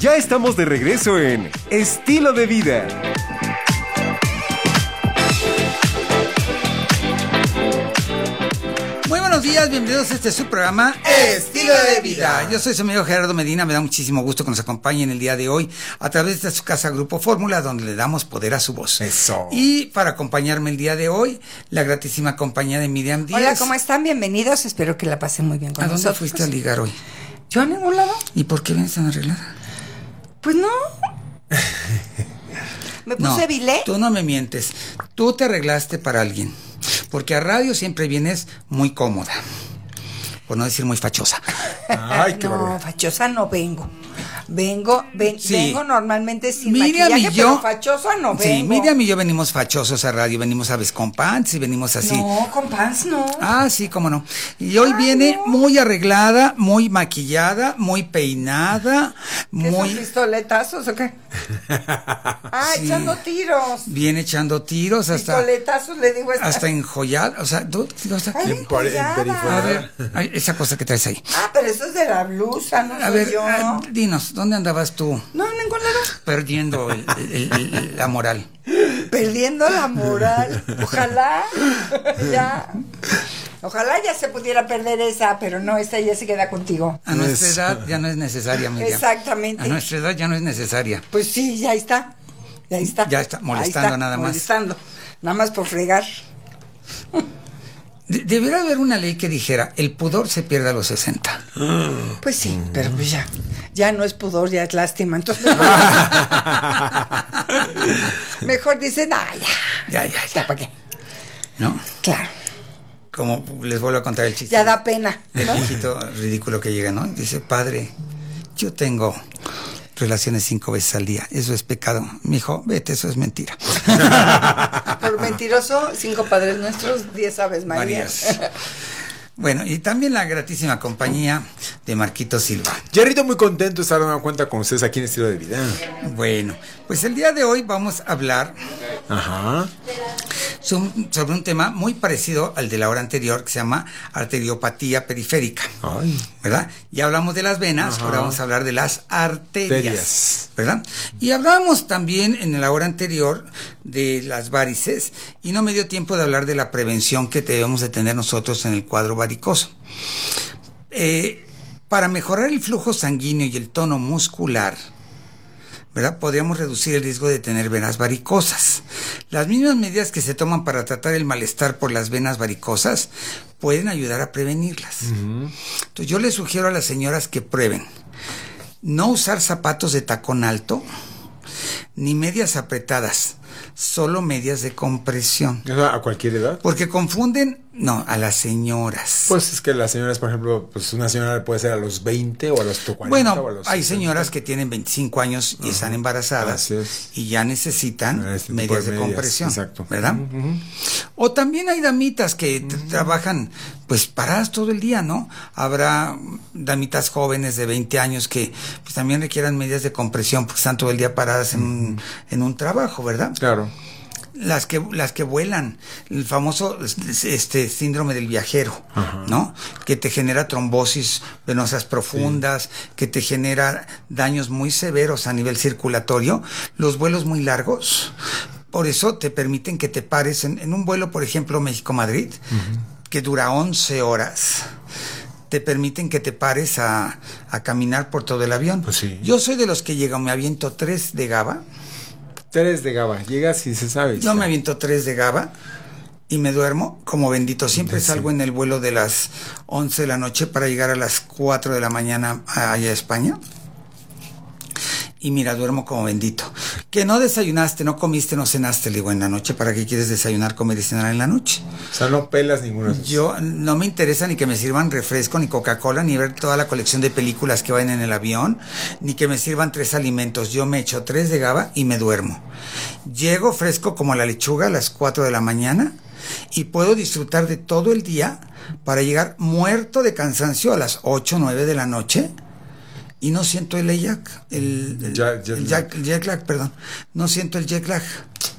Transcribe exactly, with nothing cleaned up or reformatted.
Ya estamos de regreso en Estilo de Vida. Muy buenos días, bienvenidos a este su programa Estilo de Vida. Yo soy su amigo Gerardo Medina, me da muchísimo gusto que nos acompañen el día de hoy a través de su casa Grupo Fórmula, donde le damos poder a su voz. Eso. Y para acompañarme el día de hoy, la gratísima compañía de Miriam Díaz. Hola, ¿cómo están? Bienvenidos, espero que la pasen muy bien con ¿A dónde nosotros. fuiste a ligar hoy? ¿Yo a ningún lado? ¿Y por qué vienes tan arreglada? Pues no. Me puse No, bilé. tú no me mientes, tú te arreglaste para alguien, porque a radio siempre vienes muy cómoda, por no decir muy fachosa. Ay, qué No, barbaridad. fachosa no vengo. Vengo, ven, Sí. vengo normalmente sin Miriam maquillaje, y yo, pero fachosa no vengo. Sí, Miriam y yo venimos fachosos a radio, venimos a veces con pants y venimos así. No, con pants no. Ah, sí, cómo no. Y hoy Ay, viene no. muy arreglada, muy maquillada, muy peinada, ¿Qué son muy... pistoletazos o qué? Ah, Sí. echando tiros. Viene echando tiros hasta... Pistoletazos le digo esta. Hasta enjollada, o sea, tú... tú hasta- Ay, En por- en enjollada. periferia. A ver, ay, esa cosa que traes ahí. Ah, pero eso es de la blusa, no A soy ver, yo. ah, dinos, ¿dónde andabas tú No, en ningún lado. perdiendo el- el- el- la moral? Perdiendo la moral. Ojalá. Ya. Ojalá ya se pudiera perder esa, pero no, esta ya se queda contigo. A nuestra Eso. edad ya no es necesaria, Miriam. Exactamente. A nuestra edad ya no es necesaria. Pues sí, ya está. Ya está. Ya está, molestando Ahí está, nada más. Molestando. Nada más por fregar. De- debería haber una ley que dijera, el pudor se pierde a los sesenta. Pues sí, pero pues ya. Ya no es pudor, ya es lástima. Entonces mejor, mejor dicen, ah, ya. Ya, ya, Ya, ya. ¿para qué? ¿No? Claro. Como les vuelvo a contar el chiste. Ya da pena, El ¿no? viejito ridículo que llega, ¿no? Dice, padre, yo tengo relaciones cinco veces al día. Eso es pecado. Mijo, vete, eso es mentira. Por mentiroso, cinco padres nuestros, diez aves Marías. Marías. Bueno, y también la gratísima compañía de Marquito Silva. Jerrito, muy contento de estar dando cuenta con ustedes aquí en Estilo de Vida. Bueno, pues el día de hoy vamos a hablar Ajá. sobre un tema muy parecido al de la hora anterior, que se llama arteriopatía periférica. Ay. ¿Verdad? Ya hablamos de las venas, Ajá. ahora vamos a hablar de las arterias, Arterias. ¿verdad? Y hablábamos también en la hora anterior de las varices, y no me dio tiempo de hablar de la prevención que debemos de tener nosotros en el cuadro varicoso. Eh, para mejorar el flujo sanguíneo y el tono muscular, ¿verdad? Podríamos reducir el riesgo de tener venas varicosas. Las mismas medidas que se toman para tratar el malestar por las venas varicosas pueden ayudar a prevenirlas. Uh-huh. Entonces yo les sugiero a las señoras que prueben no usar zapatos de tacón alto ni medias apretadas, solo medias de compresión. ¿Eso a cualquier edad? Porque confunden, no, a las señoras. Pues es que las señoras, por ejemplo, pues una señora puede ser a los veinte o a los cuarenta. Bueno, o a los hay sesenta. señoras que tienen veinticinco años y uh-huh. están embarazadas y ya necesitan este medias de, de compresión, exacto. ¿verdad? Uh-huh. O también hay damitas que uh-huh. trabajan pues paradas todo el día, ¿no? Habrá damitas jóvenes de veinte años que pues también requieran medias de compresión porque están todo el día paradas en, uh-huh. un, en un trabajo, ¿verdad? Claro. Las que las que vuelan, el famoso este síndrome del viajero, uh-huh. ¿no? Que te genera trombosis venosas profundas, sí. que te genera daños muy severos a nivel circulatorio, los vuelos muy largos. Por eso te permiten que te pares en, en un vuelo, por ejemplo, México-Madrid, uh-huh. que dura once horas. Te permiten que te pares a, a caminar por todo el avión. Pues sí. Yo soy de los que llegan, me aviento tres de GABA. Tres de GABA, llegas y se sabe. Yo me aviento tres de GABA y me duermo como bendito. Siempre sí. salgo en el vuelo de las once de la noche para llegar a las cuatro de la mañana allá a España. Y mira, duermo como bendito. Que no desayunaste, no comiste, no cenaste, le digo, en la noche, ¿para qué quieres desayunar, comer y cenar en la noche? O sea, no pelas ninguno. Yo, no me interesa ni que me sirvan refresco, ni Coca-Cola, ni ver toda la colección de películas que vayan en el avión, ni que me sirvan tres alimentos. Yo me echo tres de GABA y me duermo. Llego fresco como la lechuga a las cuatro de la mañana y puedo disfrutar de todo el día para llegar muerto de cansancio a las ocho, nueve de la noche. Y no siento el jet lag, el, el, jet, jet, el, jet, el jet lag, perdón. No siento el jet lag.